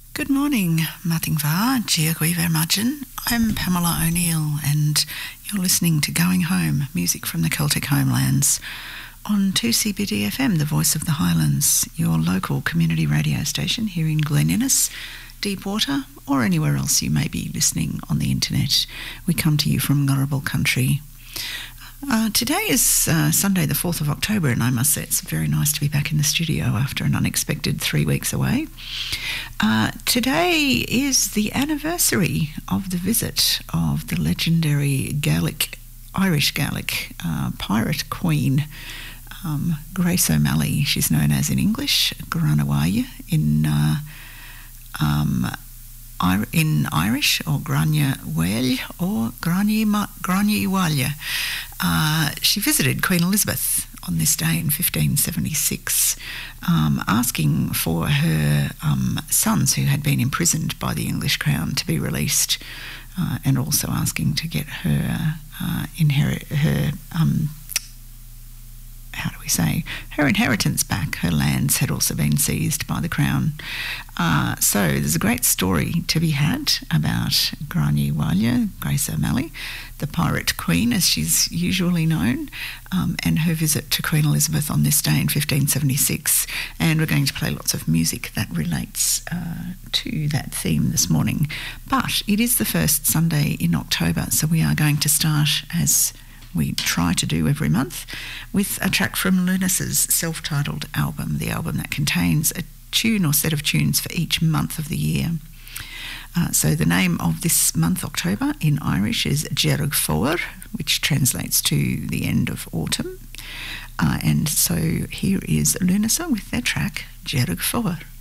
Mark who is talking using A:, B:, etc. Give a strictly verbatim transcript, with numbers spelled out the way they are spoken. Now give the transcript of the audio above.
A: Good morning, Matingva, Giagui Vermagin. I'm Pamela O'Neill and you're listening to Going Home, music from the Celtic homelands on two C B D F M, the voice of the Highlands, your local community radio station here in Glen Innes, Deepwater, or anywhere else you may be listening on the internet. We come to you from Ngurrabal country. Uh, today is uh, Sunday the fourth of October, and I must say it's very nice to be back in the studio after an unexpected three weeks away. Uh, today is the anniversary of the visit of the legendary Gaelic, Irish Gaelic uh, pirate queen, um, Grace O'Malley. She's known as in English, Granawaya, in uh, um, in Irish, or Grania Weil, or Grania Walya. Uh, she visited Queen Elizabeth on this day in fifteen seventy-six, um, asking for her um, sons who had been imprisoned by the English crown to be released, uh, and also asking to get her uh, inherit her um, how do we say, her inheritance back. Her lands had also been seized by the Crown. Uh, so there's a great story to be had about Grania Walya, Grace O'Malley, the Pirate Queen as she's usually known, um, and her visit to Queen Elizabeth on this day in fifteen seventy-six. And we're going to play lots of music that relates uh, to that theme this morning. But it is the first Sunday in October, so we are going to start, as we try to do every month, with a track from Lunice's self-titled album, the album that contains a tune or set of tunes for each month of the year. Uh, so the name of this month, October, in Irish is Dearg Fómhair, which translates to the end of autumn. Uh, and so here is Lunice with their track Dearg Fómhair.